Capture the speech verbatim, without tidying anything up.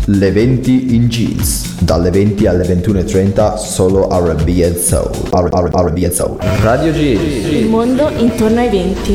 Le venti in jeans, dalle venti alle ventuno e trenta solo R and B and Soul. R- R- R and B and Soul. Radio Jeans. Il mondo intorno ai venti.